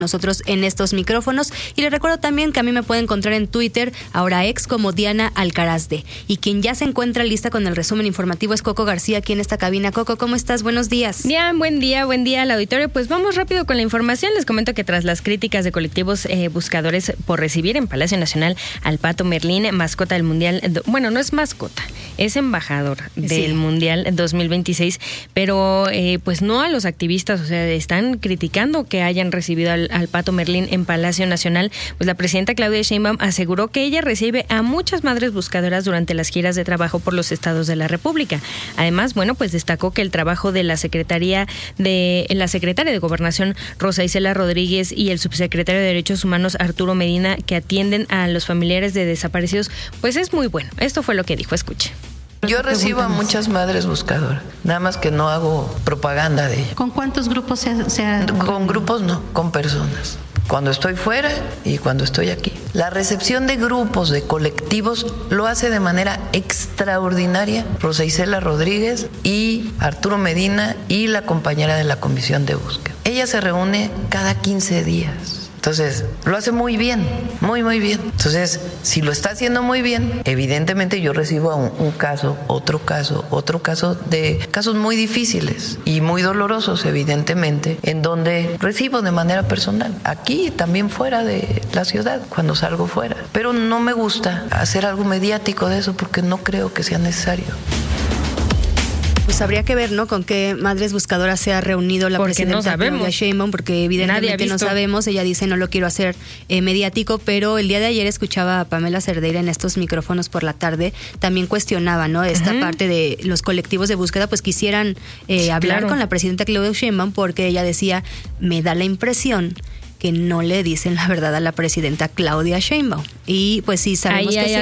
nosotros en estos micrófonos. Y les recuerdo también que a mí me pueden encontrar en Twitter, ahora ex, como Diana Alcarazde. Y quien ya se encuentra lista con el resumen informativo es Coco García, aquí en esta cabina. Coco, ¿cómo estás? Buenos días. Bien, buen día al auditorio. Pues vamos rápido con la información. Les comento que tras las críticas de colectivos buscadores por recibir en Palacio Nacional al Pato Merlín, mascota del Mundial, bueno, no es mascota, es embajador del Mundial 2026, pero pues no a los activistas, o sea, están criticando que hayan recibido al Pato Merlín en Palacio Nacional. Pues la presidenta Claudia Sheinbaum aseguró que ella recibe a muchas madres buscadoras durante las giras de trabajo por los estados de la República. Además, bueno, pues destacó que el trabajo de la secretaria de Gobernación, Rosa Isela Rodríguez, y el subsecretario de Derechos Humanos, Arturo Medina, que atienden a los familiares de desaparecidos, pues es muy bueno. Esto fue lo que dijo, escuche. Yo recibo a muchas madres buscadoras, nada más que no hago propaganda de ellas. ¿Con cuántos grupos se ha...? Con grupos no, con personas. Cuando estoy fuera y cuando estoy aquí. La recepción de grupos, de colectivos, lo hace de manera extraordinaria Rosa Isela Rodríguez y Arturo Medina y la compañera de la Comisión de Búsqueda. Ella se reúne cada 15 días. Entonces, lo hace muy bien, muy bien. Entonces, si lo está haciendo muy bien, evidentemente yo recibo un caso, otro caso de casos muy difíciles y muy dolorosos, evidentemente, en donde recibo de manera personal. Aquí, también fuera de la ciudad, cuando salgo fuera. Pero no me gusta hacer algo mediático de eso porque no creo que sea necesario. Pues habría que ver, ¿no?, con qué madres buscadoras se ha reunido la presidenta Claudia Sheinbaum, porque evidentemente no sabemos. Ella dice, no lo quiero hacer mediático, pero el día de ayer escuchaba a Pamela Cerdeira en estos micrófonos por la tarde, también cuestionaba, ¿no?, esta parte de los colectivos de búsqueda, pues quisieran hablar con la presidenta Claudia Sheinbaum, porque ella decía, me da la impresión que no le dicen la verdad a la presidenta Claudia Sheinbaum. Y pues sí, sabemos que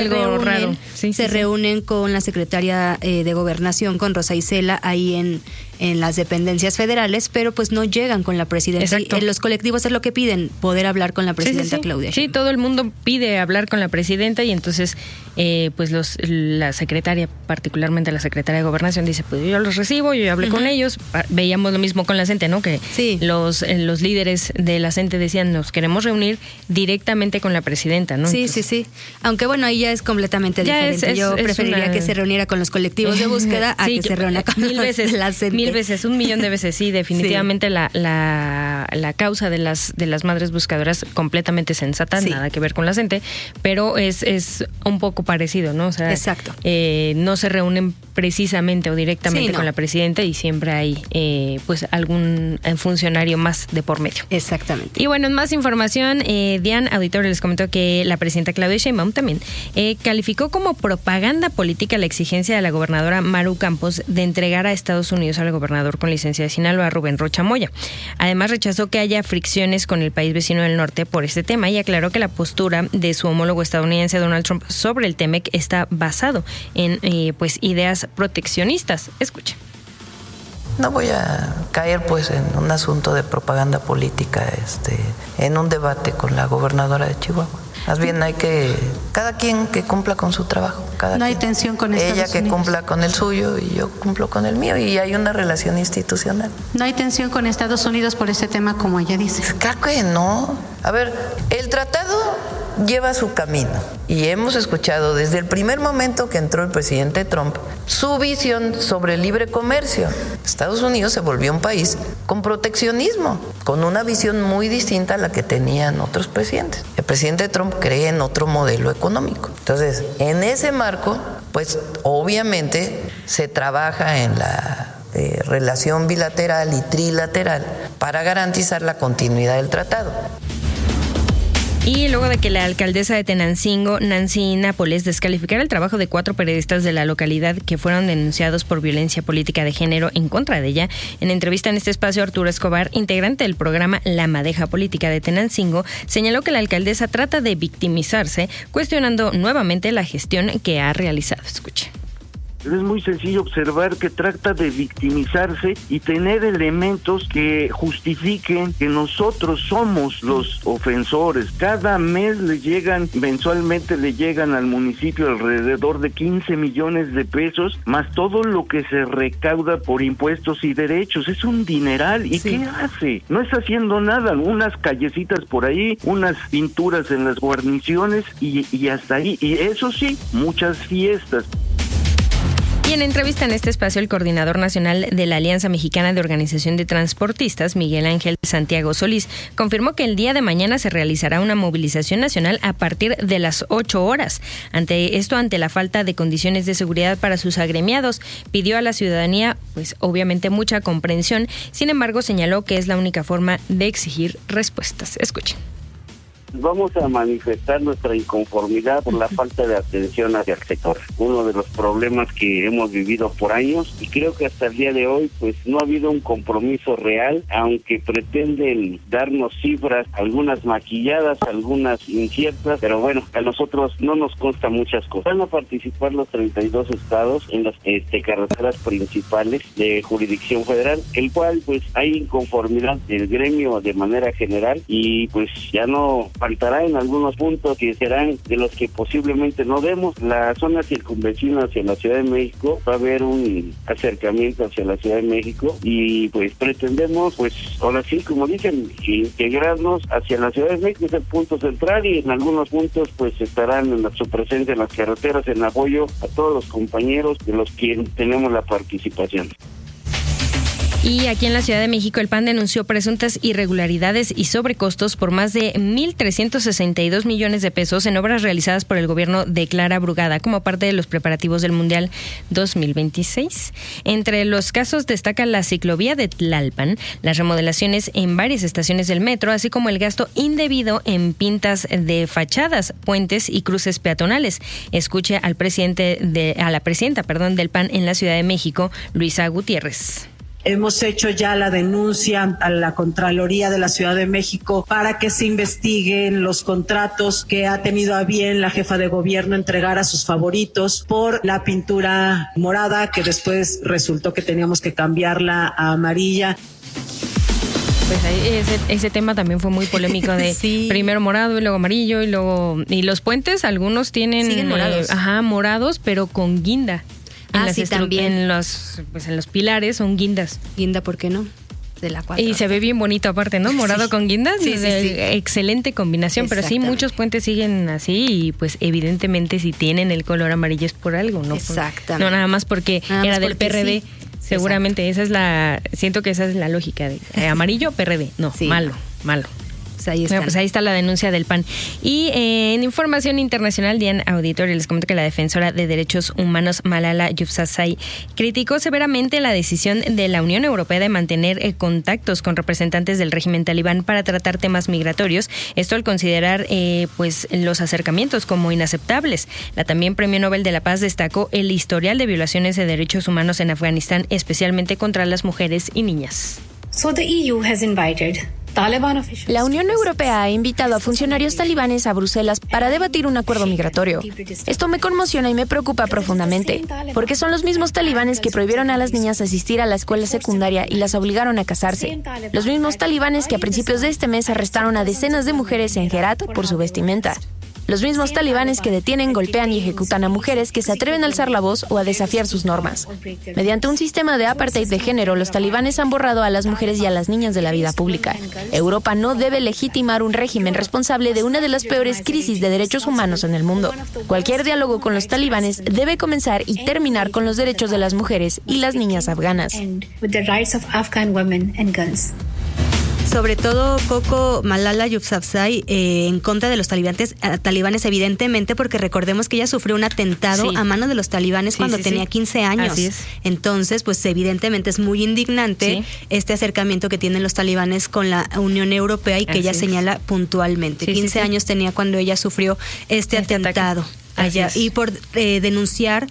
se reúnen con la secretaria de Gobernación, con Rosa Isela, ahí en las dependencias federales, pero pues no llegan con la presidenta. Y los colectivos es lo que piden, poder hablar con la presidenta Claudia Sheinbaum. Sí, todo el mundo pide hablar con la presidenta y entonces pues la secretaria, particularmente la secretaria de Gobernación, dice, pues yo los recibo, yo hablé con ellos. Veíamos lo mismo con la CENTE, ¿no? Que los líderes de la CENTE decían, nos queremos reunir directamente con la presidenta, ¿no? Sí. Aunque bueno, ahí ya es completamente diferente. Yo preferiría que se reuniera con los colectivos de búsqueda a que se reúna con la CENTE. Mil veces, 1,000,000 de veces, sí, definitivamente la causa de las madres buscadoras completamente sensata, nada que ver con la CENTE, pero es un poco parecido, ¿no? O sea, no se reúnen precisamente o directamente con la presidenta y siempre hay pues algún funcionario más de por medio. Exactamente. Y bueno, en más información, Diana, auditorio, les comentó que la presidenta Claudia Sheinbaum también calificó como propaganda política la exigencia de la gobernadora Maru Campos de entregar a Estados Unidos al gobernador con licencia de Sinaloa, Rubén Rocha Moya. Además, rechazó que haya fricciones con el país vecino del norte por este tema y aclaró que la postura de su homólogo estadounidense Donald Trump sobre el TEMEC está basado en pues ideas proteccionistas. Escuchen. No voy a caer pues en un asunto de propaganda política, en un debate con la gobernadora de Chihuahua. Más bien hay que, cada quien que cumpla con su trabajo. No hay tensión con Estados Unidos. Ella que cumpla con el suyo y yo cumplo con el mío y hay una relación institucional. No hay tensión con Estados Unidos por este tema, como ella dice. Claro que no. A ver, el tratado lleva su camino y hemos escuchado desde el primer momento que entró el presidente Trump su visión sobre el libre comercio. Estados Unidos se volvió un país con proteccionismo, con una visión muy distinta a la que tenían otros presidentes. El presidente Trump cree en otro modelo económico. Entonces, en ese marco, pues obviamente se trabaja en la relación bilateral y trilateral para garantizar la continuidad del tratado. Y luego de que la alcaldesa de Tenancingo, Nancy Nápoles, descalificara el trabajo de 4 periodistas de la localidad que fueron denunciados por violencia política de género en contra de ella, en entrevista en este espacio, Arturo Escobar, integrante del programa La Madeja Política de Tenancingo, señaló que la alcaldesa trata de victimizarse, cuestionando nuevamente la gestión que ha realizado. Escuche. Es muy sencillo observar que trata de victimizarse y tener elementos que justifiquen que nosotros somos los ofensores. Cada mes mensualmente le llegan al municipio alrededor de 15 millones de pesos, más todo lo que se recauda por impuestos y derechos. Es un dineral. ¿Y qué hace? No está haciendo nada. Unas callecitas por ahí, unas pinturas en las guarniciones y hasta ahí. Y eso sí, muchas fiestas. Y en entrevista en este espacio, el coordinador nacional de la Alianza Mexicana de Organización de Transportistas, Miguel Ángel Santiago Solís, confirmó que el día de mañana se realizará una movilización nacional a partir de las 8 horas. Ante la falta de condiciones de seguridad para sus agremiados, pidió a la ciudadanía, pues obviamente mucha comprensión. Sin embargo, señaló que es la única forma de exigir respuestas. Escuchen. Vamos a manifestar nuestra inconformidad por la falta de atención hacia el sector. Uno de los problemas que hemos vivido por años, y creo que hasta el día de hoy pues no ha habido un compromiso real, aunque pretenden darnos cifras, algunas maquilladas, algunas inciertas, pero bueno, a nosotros no nos consta muchas cosas. Van a participar los 32 estados en las carreteras principales de jurisdicción federal, el cual pues hay inconformidad del gremio de manera general y pues ya no faltará en algunos puntos que serán de los que posiblemente no demos. La zona circunvecina hacia la Ciudad de México, va a haber un acercamiento hacia la Ciudad de México y pues pretendemos, pues ahora sí, como dicen, integrarnos hacia la Ciudad de México, es el punto central, y en algunos puntos pues estarán en su presencia en las carreteras en apoyo a todos los compañeros de los que tenemos la participación. Y aquí en la Ciudad de México, el PAN denunció presuntas irregularidades y sobrecostos por más de 1,362 millones de pesos en obras realizadas por el gobierno de Clara Brugada como parte de los preparativos del Mundial 2026. Entre los casos destaca la ciclovía de Tlalpan, las remodelaciones en varias estaciones del metro, así como el gasto indebido en pintas de fachadas, puentes y cruces peatonales. Escuche a la presidenta del PAN en la Ciudad de México, Luisa Gutiérrez. Hemos hecho ya la denuncia a la Contraloría de la Ciudad de México para que se investiguen los contratos que ha tenido a bien la jefa de gobierno entregar a sus favoritos por la pintura morada, que después resultó que teníamos que cambiarla a amarilla. Pues ese tema también fue muy polémico de primero morado y luego amarillo y los puentes, algunos tienen morados. Morados, pero con guinda. También. En los pilares son guindas. Guinda, ¿por qué no? De la 4. Y se ve bien bonito aparte, ¿no? Morado con guindas. Sí. Excelente combinación, pero sí, muchos puentes siguen así y pues evidentemente si tienen el color amarillo es por algo, ¿no? Exactamente. No nada más porque era del PRD. Sí. Seguramente siento que esa es la lógica de amarillo, PRD. No, malo. Pues ahí está la denuncia del PAN. Y en información internacional, Diane Auditorio, les comento que la defensora de derechos humanos Malala Yousafzai criticó severamente la decisión de la Unión Europea de mantener contactos con representantes del régimen talibán para tratar temas migratorios. Esto al considerar pues los acercamientos como inaceptables. La también Premio Nobel de la Paz destacó el historial de violaciones de derechos humanos en Afganistán, especialmente contra las mujeres y niñas. La Unión Europea ha invitado a funcionarios talibanes a Bruselas para debatir un acuerdo migratorio. Esto me conmociona y me preocupa profundamente, porque son los mismos talibanes que prohibieron a las niñas asistir a la escuela secundaria y las obligaron a casarse. Los mismos talibanes que a principios de este mes arrestaron a decenas de mujeres en Herat por su vestimenta. Los mismos talibanes que detienen, golpean y ejecutan a mujeres que se atreven a alzar la voz o a desafiar sus normas. Mediante un sistema de apartheid de género, los talibanes han borrado a las mujeres y a las niñas de la vida pública. Europa no debe legitimar un régimen responsable de una de las peores crisis de derechos humanos en el mundo. Cualquier diálogo con los talibanes debe comenzar y terminar con los derechos de las mujeres y las niñas afganas. Sobre todo, Coco, Malala Yousafzai en contra de los talibanes, evidentemente, porque recordemos que ella sufrió un atentado a mano de los talibanes cuando tenía 15 años. Así es. Entonces, pues evidentemente es muy indignante este acercamiento que tienen los talibanes con la Unión Europea y que ella señala puntualmente. 15 años tenía cuando ella sufrió este atentado allá y por denunciar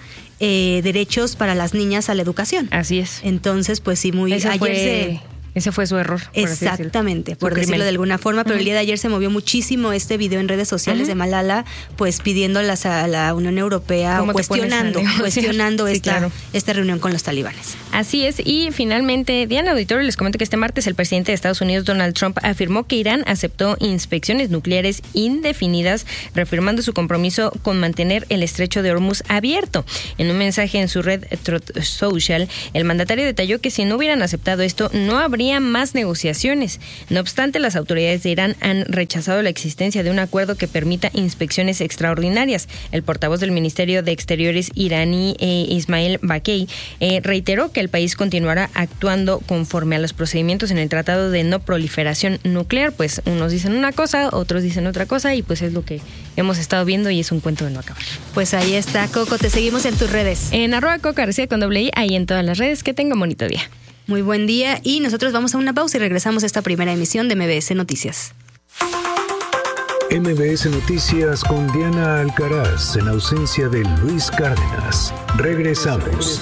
Ese fue su error. Exactamente, por decirlo de alguna forma, pero el día de ayer se movió muchísimo este video en redes sociales de Malala, pues pidiéndolas a la Unión Europea o cuestionando esta reunión con los talibanes. Así es, y finalmente, Diana Auditorio, les comento que este martes el presidente de Estados Unidos, Donald Trump, afirmó que Irán aceptó inspecciones nucleares indefinidas, reafirmando su compromiso con mantener el estrecho de Hormuz abierto. En un mensaje en su red Truth Social, el mandatario detalló que si no hubieran aceptado esto, no habría más negociaciones. No obstante, las autoridades de Irán han rechazado la existencia de un acuerdo que permita inspecciones extraordinarias. El portavoz del Ministerio de Exteriores iraní, Ismail Bakei, reiteró que el país continuará actuando conforme a los procedimientos en el Tratado de No Proliferación Nuclear. Pues unos dicen una cosa, otros dicen otra cosa, y pues es lo que hemos estado viendo y es un cuento de no acabar. Pues ahí está, Coco, te seguimos en tus redes. En @CocoGarcía con +I, ahí en todas las redes. Que tenga un bonito día. Muy buen día, y nosotros vamos a una pausa y regresamos a esta primera emisión de MBS Noticias. MBS Noticias con Diana Alcaraz en ausencia de Luis Cárdenas. Regresamos.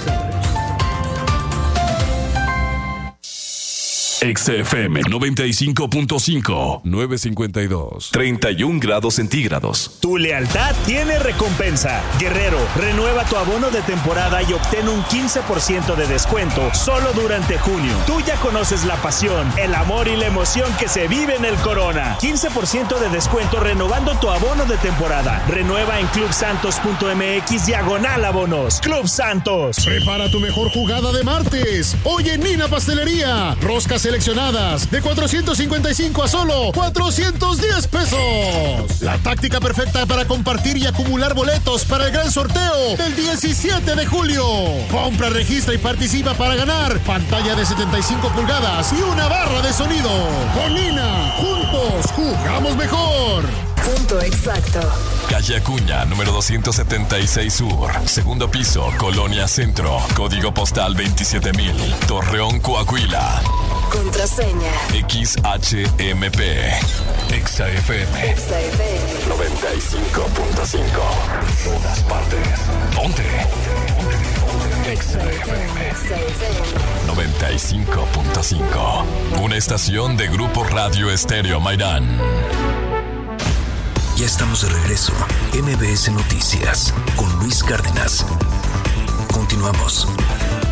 XFM 95.5, 952, 31 grados centígrados. Tu lealtad tiene recompensa. Guerrero, renueva tu abono de temporada y obtén un 15% de descuento solo durante junio. Tú ya conoces la pasión, el amor y la emoción que se vive en el Corona. 15% de descuento renovando tu abono de temporada. Renueva en clubsantos.mx/abonos. Club Santos. Prepara tu mejor jugada de martes. Hoy en Nina Pastelería. Roscas seleccionadas de 455 a solo 410 pesos. La táctica perfecta para compartir y acumular boletos para el gran sorteo del 17 de julio. Compra, registra y participa para ganar pantalla de 75 pulgadas y una barra de sonido. Con Nina, juntos jugamos mejor. Punto exacto. Calle Acuña, número 276 Sur, segundo piso, Colonia Centro, código postal 27000, Torreón, Coahuila. Contraseña XHMP. XFM 95.5. Todas partes. Ponte. XFM 95.5. Una estación de Grupo Radio Estéreo Mairán. Ya estamos de regreso. MBS Noticias con Luis Cárdenas. Continuamos.